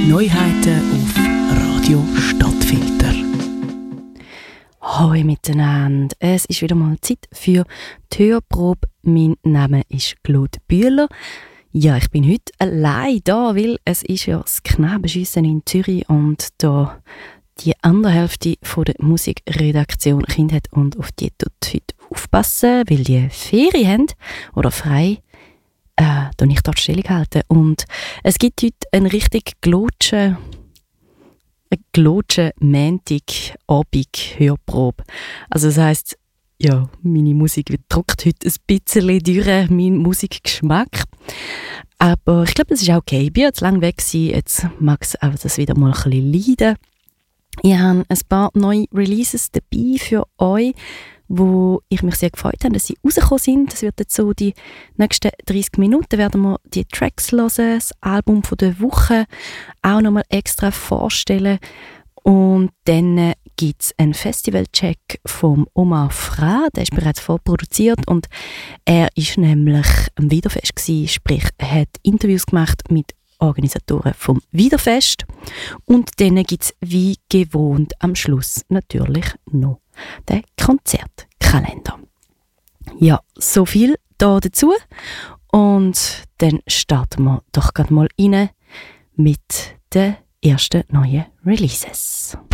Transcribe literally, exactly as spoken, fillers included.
Neuheiten auf Radio Stadtfilter. Hallo miteinander, es ist wieder mal Zeit für die Hörprobe. Mein Name ist Claude Bühler. Ja, ich bin heute allein da, weil es ist ja das Knabenschiessen in Zürich und da die andere Hälfte von der Musikredaktion Kinder hat und auf die tut heute aufpassen, weil die Ferien haben oder frei. Äh, da nicht dort Stellung halten. Und es gibt heute einen richtig glotschen, einen glotschen Montag-Abend-Hörprobe. Also das heisst, ja, meine Musik drückt heute ein bisschen durch meinen Musikgeschmack. Aber ich glaube, das ist auch okay. Ich bin jetzt lange weg gewesen, jetzt mag es auch das wieder mal ein bisschen leiden. Ich habe ein paar neue Releases dabei für euch, wo ich mich sehr gefreut habe, dass sie rausgekommen sind. Das wird jetzt so die nächsten dreißig Minuten werden wir die Tracks hören, das Album von der Woche auch nochmal extra vorstellen. Und dann gibt es einen Festivalcheck vom Omar Fra, der ist bereits vorproduziert und er ist nämlich am Wiederfest gewesen, sprich er hat Interviews gemacht mit Organisatoren vom Wiederfest. Und dann gibt es wie gewohnt am Schluss natürlich noch den Konzertkalender. Ja, so viel da dazu. Und dann starten wir doch gerade mal rein mit den ersten neuen Releases.